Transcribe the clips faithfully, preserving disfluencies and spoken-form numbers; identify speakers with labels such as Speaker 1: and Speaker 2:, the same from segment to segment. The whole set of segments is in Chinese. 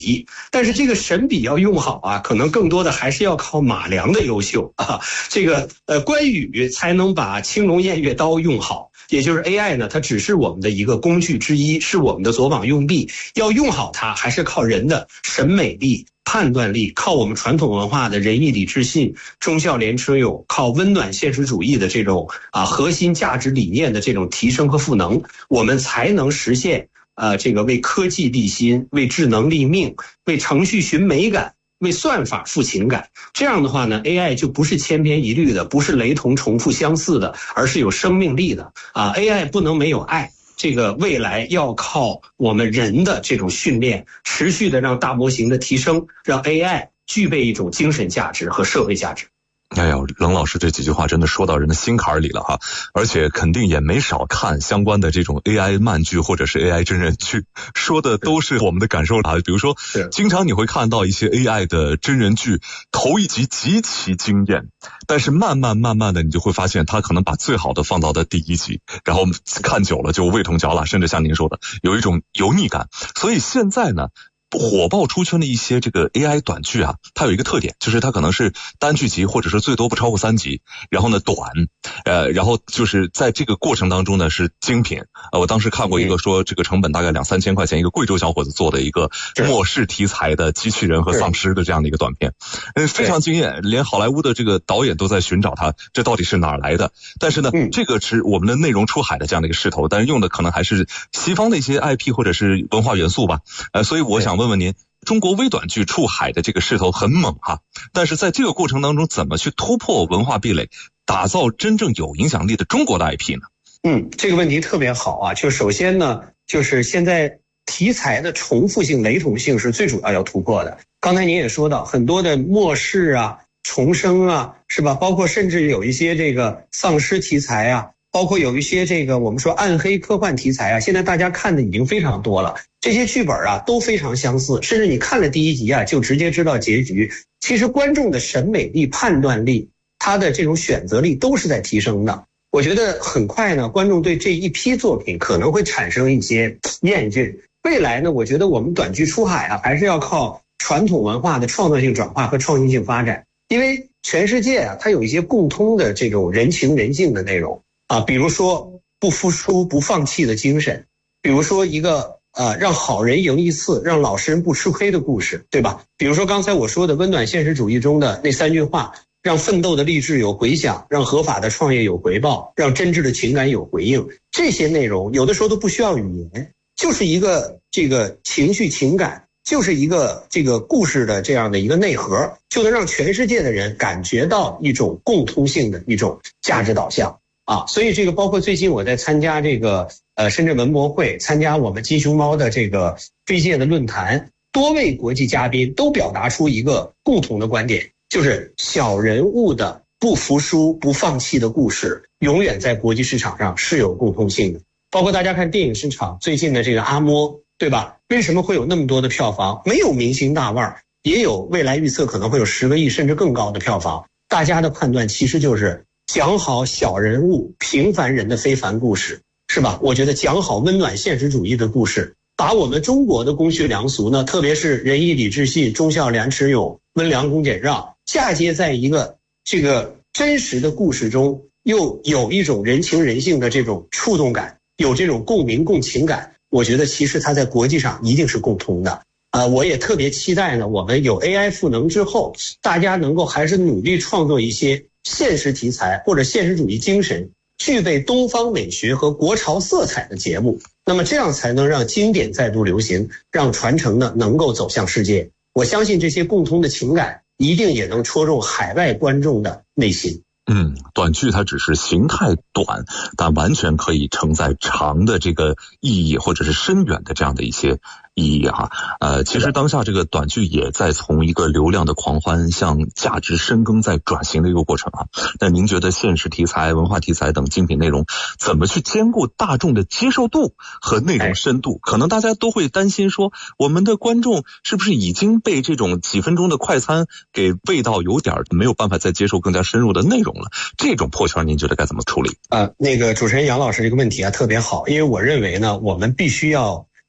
Speaker 1: 但是这个神笔要用好啊，可能更多的还是要靠马良的优秀啊。这个呃关羽才能把青龙偃月刀用好，也就是 A I 呢，它只是我们的一个工具之一，是我们的左膀右臂。要用好它，还是靠人的审美力、判断力，靠我们传统文化的仁义礼智信、忠孝廉耻勇，靠温暖现实主义的这种啊核心价值理念的这种提升和赋能，我们才能实现。呃，这个为科技立心，为智能立命，为程序寻美感，为算法赋情感。这样的话呢 ，A I 就不是千篇一律的，不是雷同重复相似的，而是有生命力的啊 ！A I 不能没有爱，这个未来要靠我们人的这种训练，持续的让大模型的提升，让 A I 具备一种精神价值和社会价值。
Speaker 2: 哎呀，冷老师这几句话真的说到人的心坎里了哈，而且肯定也没少看相关的这种 A I 漫剧或者是 A I 真人剧，说的都是我们的感受啊。比如说，经常你会看到一些 A I 的真人剧，头一集极其惊艳，但是慢慢慢慢的你就会发现，他可能把最好的放到的第一集，然后看久了就味同嚼蜡，甚至像您说的，有一种油腻感。所以现在呢，火爆出圈的一些这个 A I 短剧啊，它有一个特点，就是它可能是单剧集，或者是最多不超过三集，然后呢短，呃，然后就是在这个过程当中呢是精品。呃，我当时看过一个说这个成本大概两三千块钱，一个贵州小伙子做的一个末世题材的机器人和丧尸的这样的一个短片，嗯，非常惊艳，连好莱坞的这个导演都在寻找它，这到底是哪儿来的？但是呢，嗯、这个是我们的内容出海的这样的一个势头，但是用的可能还是西方的一些 I P 或者是文化元素吧。呃，所以我想问问您，中国微短剧出海的这个势头很猛哈，但是在这个过程当中，怎么去突破文化壁垒，打造真正有影响力的中国的 I P 呢？
Speaker 1: 嗯，这个问题特别好啊。就首先呢，就是现在题材的重复性、雷同性是最主要要突破的。刚才您也说到，很多的末世啊、重生啊，是吧？包括甚至有一些这个丧尸题材啊，包括有一些这个我们说暗黑科幻题材啊，现在大家看的已经非常多了。这些剧本啊都非常相似，甚至你看了第一集啊就直接知道结局。其实观众的审美力、判断力，他的这种选择力都是在提升的。我觉得很快呢，观众对这一批作品可能会产生一些厌倦。未来呢，我觉得我们短剧出海啊，还是要靠传统文化的创造性转化和创新性发展。因为全世界啊，它有一些共通的这种人情人性的内容啊，比如说不服输、不放弃的精神，比如说一个呃，让好人赢一次，让老实人不吃亏的故事，对吧？比如说刚才我说的温暖现实主义中的那三句话，让奋斗的励志有回响，让合法的创业有回报，让真挚的情感有回应。这些内容有的时候都不需要语言，就是一个这个情绪情感，就是一个这个故事的这样的一个内核，就能让全世界的人感觉到一种共通性的一种价值导向。啊，所以这个包括最近我在参加这个呃深圳文博会，参加我们金熊猫的这个飞界的论坛，多位国际嘉宾都表达出一个共同的观点，就是小人物的不服输、不放弃的故事，永远在国际市场上是有共通性的。包括大家看电影市场最近的这个阿嬷，对吧？为什么会有那么多的票房？没有明星大腕儿，也有未来预测可能会有十个亿甚至更高的票房。大家的判断其实就是讲好小人物、平凡人的非凡故事，是吧？我觉得讲好温暖现实主义的故事，把我们中国的公序良俗呢，特别是仁义礼智信、忠孝廉耻勇、温良恭俭让，嫁接在一个这个真实的故事中，又有一种人情人性的这种触动感，有这种共鸣共情感，我觉得其实它在国际上一定是共通的。呃，我也特别期待呢，我们有 A I 赋能之后，大家能够还是努力创作一些现实题材或者现实主义精神，具备东方美学和国潮色彩的节目，那么这样才能让经典再度流行，让传承呢能够走向世界。我相信这些共通的情感一定也能戳中海外观众的内心。
Speaker 2: 嗯，短剧它只是形态短，但完全可以承载长的这个意义或者是深远的这样的一些意义哈。呃，其实当下这个短剧也在从一个流量的狂欢向价值深耕在转型的一个过程啊。那您觉得现实题材、文化题材等精品内容怎么去兼顾大众的接受度和内容深度？可能大家都会担心说，我们的观众是不是已经被这种几分钟的快餐给喂到有点没有办法再接受更加深入的内容了？这种破圈您觉得该怎么处理？
Speaker 1: 呃，那个主持人杨老师这个问题啊特别好，因为我认为呢，我们必须要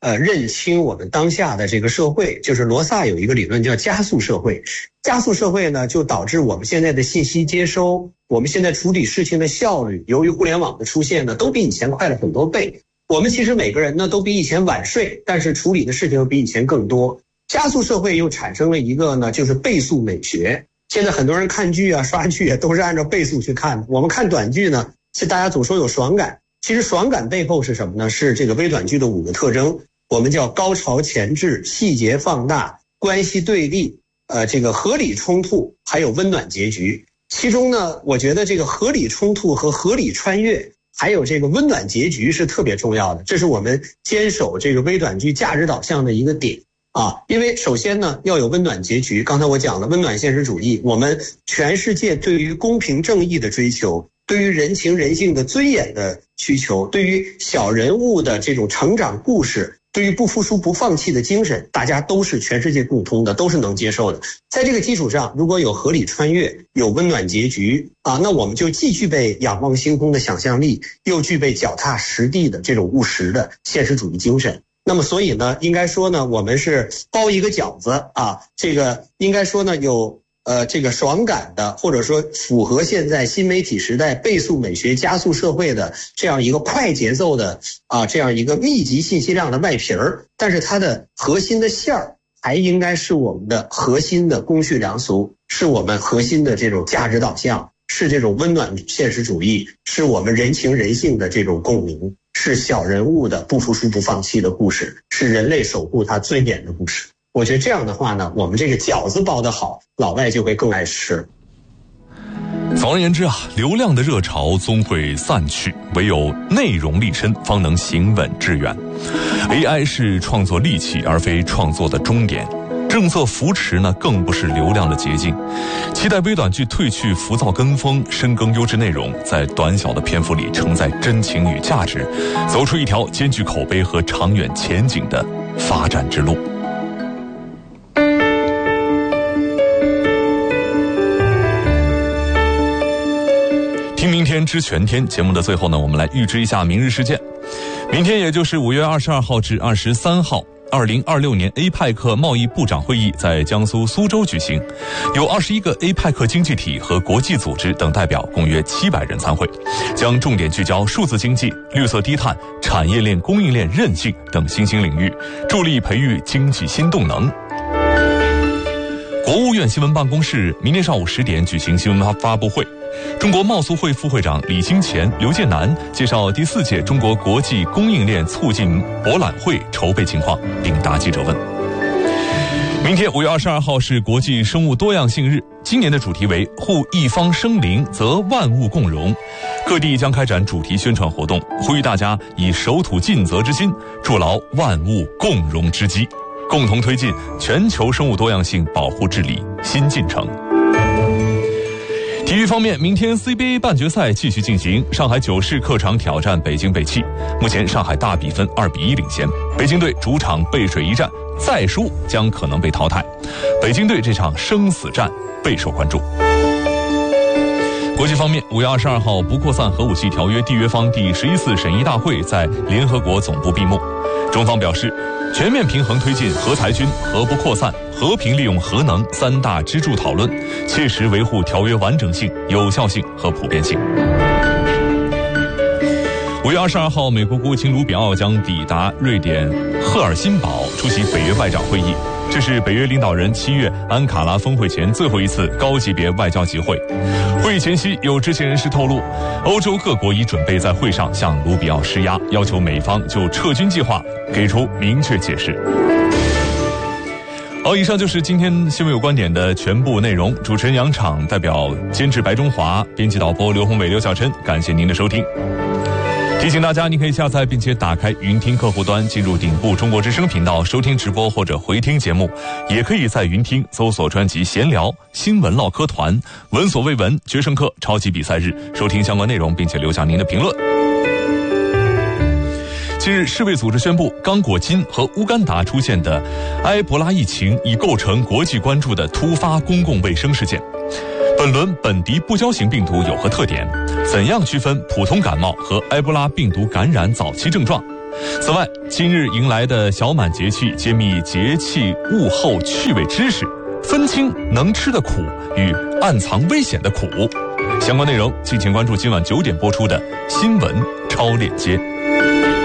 Speaker 1: 呃认清我们当下的这个社会。就是罗萨有一个理论叫加速社会，加速社会呢就导致我们现在的信息接收，我们现在处理事情的效率，由于互联网的出现呢，都比以前快了很多倍。我们其实每个人呢都比以前晚睡，但是处理的事情比以前更多。加速社会又产生了一个呢，就是倍速美学。现在很多人看剧啊、刷剧啊，都是按照倍速去看的。我们看短剧呢，是大家总说有爽感，其实爽感背后是什么呢？是这个微短剧的五个特征，我们叫高潮前置、细节放大、关系对立、呃，这个合理冲突，还有温暖结局。其中呢，我觉得这个合理冲突和合理穿越，还有这个温暖结局是特别重要的，这是我们坚守这个微短剧价值导向的一个点。啊，因为首先呢要有温暖结局，刚才我讲了温暖现实主义，我们全世界对于公平正义的追求，对于人情人性的尊严的需求，对于小人物的这种成长故事，对于不服输不放弃的精神，大家都是全世界共通的，都是能接受的。在这个基础上，如果有合理穿越，有温暖结局啊，那我们就既具备仰望星空的想象力，又具备脚踏实地的这种务实的现实主义精神。那么所以呢，应该说呢，我们是包一个饺子啊，这个应该说呢有呃这个爽感的，或者说符合现在新媒体时代倍速美学加速社会的这样一个快节奏的啊这样一个密集信息量的外皮儿，但是它的核心的馅儿还应该是我们的核心的公序良俗，是我们核心的这种价值导向，是这种温暖现实主义，是我们人情人性的这种共鸣，是小人物的不服输不放弃的故事，是人类守护他尊严的故事。我觉得这样的话呢，我们这个饺子包得好，老外就会更爱吃。
Speaker 3: 总而言之啊，流量的热潮终会散去，唯有内容立身，方能行稳致远。A I 是创作利器，而非创作的终点。政策扶持呢，更不是流量的捷径。期待微短剧褪去浮躁跟风，深耕优质内容，在短小的篇幅里承载真情与价值，走出一条兼具口碑和长远前景的发展之路。听明天知全天节目的最后呢，我们来预知一下明日事件。明天也就是五月二十二号至二十三号。二零二六年 A P E C 贸易部长会议在江苏苏州举行，有二十一个 A P E C 经济体和国际组织等代表，共约七百人参会，将重点聚焦数字经济、绿色低碳、产业链供应链韧性等新兴领域，助力培育经济新动能。国务院新闻办公室明天上午十点举行新闻发布会，中国贸促会副会长李金钱、刘建南介绍第四届中国国际供应链促进博览会筹备情况，并答记者问。明天五月二十二号是国际生物多样性日，今年的主题为护一方生灵则万物共荣，各地将开展主题宣传活动，呼吁大家以守土尽责之心，筑牢万物共荣之基，共同推进全球生物多样性保护治理新进程。体育方面，明天 C B A 半决赛继续进行，上海九市客场挑战北京北汽，目前上海大比分二比一领先，北京队主场背水一战，再输将可能被淘汰。北京队这场生死战备受关注。国际方面，五月二十二号，不扩散核武器条约缔约方第十一次审议大会在联合国总部闭幕。中方表示，全面平衡推进核裁军、核不扩散、和平利用核能三大支柱讨论，切实维护条约完整性、有效性和普遍性。五月二十二号，美国国务卿卢比奥将抵达瑞典赫尔辛堡出席北约外长会议，这是北约领导人七月安卡拉峰会前最后一次高级别外交集会。会议前夕，有知情人士透露，欧洲各国已准备在会上向卢比奥施压，要求美方就撤军计划给出明确解释。好，以上就是今天新闻有观点的全部内容。主持人杨昶，代表监制白中华，编辑导播刘宏伟、刘小琛，感谢您的收听。提醒大家，你可以下载并且打开云听客户端，进入顶部中国之声频道收听直播或者回听节目，也可以在云听搜索专辑闲聊、新闻唠嗑团、闻所未闻、决胜客、超级比赛日，收听相关内容并且留下您的评论。近日，世卫组织宣布，刚果金和乌干达出现的埃博拉疫情已构成国际关注的突发公共卫生事件。本轮本地不交型病毒有何特点？怎样区分普通感冒和埃博拉病毒感染早期症状？ 此外，今日迎来的小满节气，揭秘节气物候趣味知识，分清能吃的苦与暗藏危险的苦。相关内容敬请关注今晚九点播出的新闻超链接。